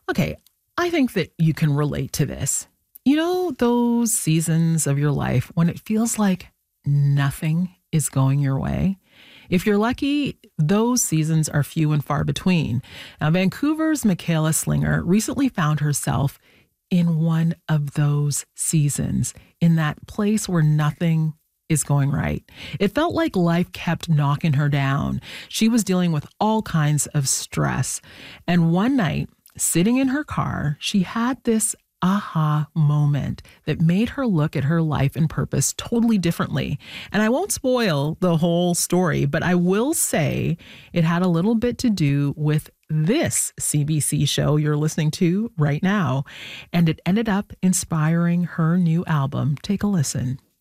Okay, I think that you can relate to this. You know, those seasons of your life when it feels like nothing is going your way? If you're lucky, those seasons are few and far between. Now, Vancouver's Michaela Slinger recently found herself in one of those seasons, in that place where nothing is going right. It felt like life kept knocking her down. She was dealing with all kinds of stress. And one night, sitting in her car, she had this aha moment that made her look at her life and purpose totally differently. And I won't spoil the whole story, but I will say it had a little bit to do with this CBC show you're listening to right now. And it ended up inspiring her new album. Take a listen.